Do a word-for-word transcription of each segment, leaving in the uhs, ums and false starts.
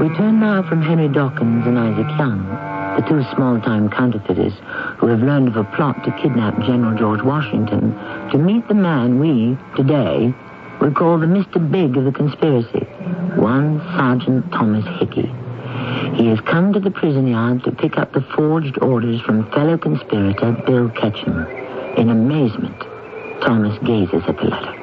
We turn now from Henry Dawkins and Isaac Young, the two small-time counterfeiters who have learned of a plot to kidnap General George Washington, to meet the man we, today, will call the Mister Big of the conspiracy, one Sergeant Thomas Hickey. He has come to the prison yard to pick up the forged orders from fellow conspirator Bill Ketchum. In amazement, Thomas gazes at the letter.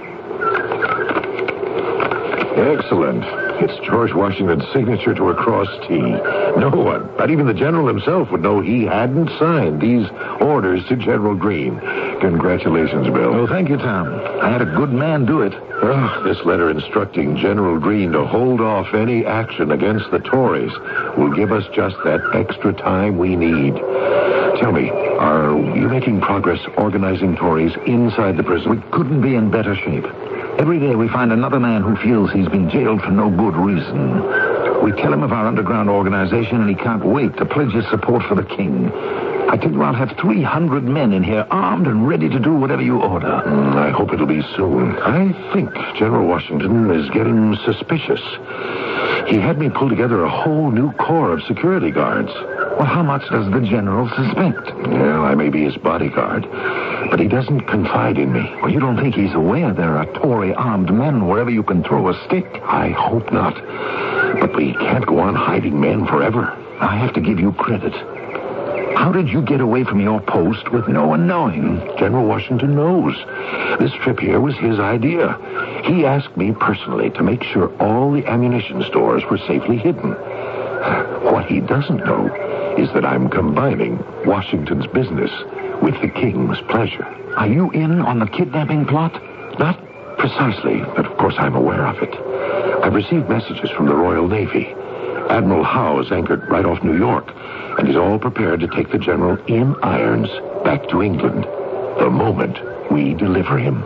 Excellent. It's George Washington's signature to a cross T. No one, not even the general himself, would know he hadn't signed these orders to General Greene. Congratulations, Bill. Oh, thank you, Tom. I had a good man do it. Oh, this letter instructing General Greene to hold off any action against the Tories will give us just that extra time we need. Tell me, are you making progress organizing Tories inside the prison? We couldn't be in better shape. Every day we find another man who feels he's been jailed for no good reason. We tell him of our underground organization, and he can't wait to pledge his support for the king. I tell you, I'll have three hundred men in here, armed and ready to do whatever you order. Mm, I hope it'll be soon. I think General Washington is getting suspicious. He had me pull together a whole new corps of security guards. Well, how much does the general suspect? Well, I may be his bodyguard, but he doesn't confide in me. Well, you don't think he's aware there are Tory armed men wherever you can throw a stick? I hope not. But we can't go on hiding men forever. I have to give you credit. How did you get away from your post with no one knowing? General Washington knows. This trip here was his idea. He asked me personally to make sure all the ammunition stores were safely hidden. What he doesn't know is that I'm combining Washington's business with the king's pleasure. Are you in on the kidnapping plot? Not precisely, but of course I'm aware of it. I've received messages from the Royal Navy. Admiral Howe is anchored right off New York, and he's all prepared to take the general in irons back to England the moment we deliver him.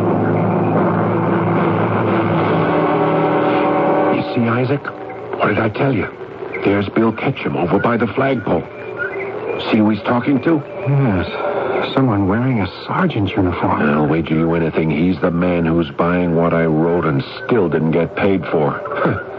You see, Isaac? What did I tell you? There's Bill Ketchum over by the flagpole. See who he's talking to? Yes, someone wearing a sergeant's uniform. I'll wager you anything he's the man who's buying what I wrote and still didn't get paid for.